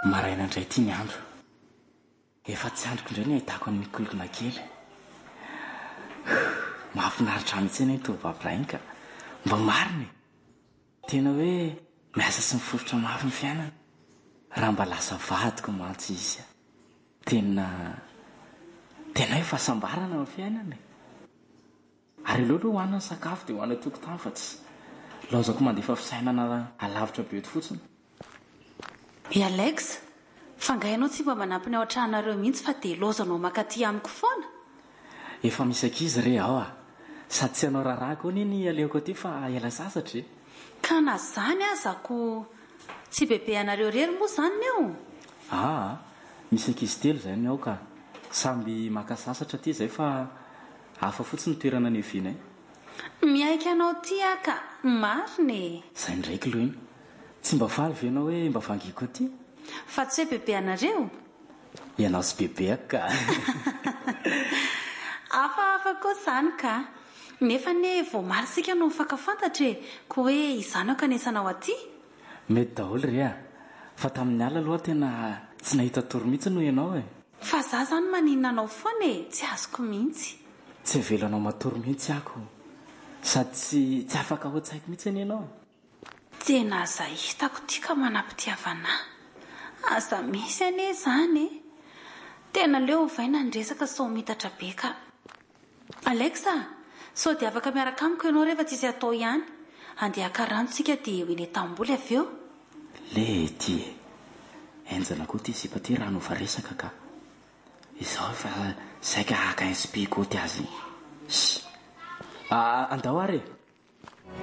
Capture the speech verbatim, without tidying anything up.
maraina indray ty ny andro efa tsy androko indray ny ahitako ny mikolokona kely mahafinaritra mihitsy eny tovovavy ka mba mariny tena hoe miasa sy mifofotra mafy ny fiainana raha mba lasa vadiko mantsy izy tena tena hoe fahasambarana ny fiainana ary aloha hohanina ny sakafo dia hohanina tokotany fa tsy laozako mandefa fisainana alavitra be eto fotsiny. I Alex, fangainao tsy mba manampiny ao an-tranareo mihitsy fa dia laozanao makaty amiko foana. Efa misy ankizy re ao a sady tsy anao rarahako ny ny aleoko aty fa ela sasatra e. Ka na zany azako tsy bebe anareo rery moa zany ny ao. Ah, misy ankizy telo zay ny ao ka samby maka sasatra ty zay fa hafa fotsiny toerana ny evinay. Miaika anao ty aka mariny. Zay ndraiky loha iny tsy mba faly ve anao hoe mba vangiko aty fa tsy hoe bebe anareo. Ianao sy bebe aka hafahafa koa zany ka nefa ne vao maro sika no mifankafantatra e ko hoe izany ka nesanao aty. Mety daholo re a fa tamin'ny ala aloha tena tsy nahita toro mihitsy noho ianao e. Fa za zany maninona anao foana e tsy azoko mihitsy. Tsy avelanao matory mihitsy ako sady tsy tsy afaka hotsaiko mihitsy any ianao. Tena za hitako tika manam-pitiavana aza misy ane zany tena leo vaina ny resaka sao mitatra be ka. Alexa, sao dia afaka miaraka amiko ianao rehefa tsisy atao ihany andeha karantsika dia hoeny tamboly avy eo. Le ty enjana koa ty sipa ty raha nova resaka ka izao fa saika haka inspiko ty azy. Ah, andao are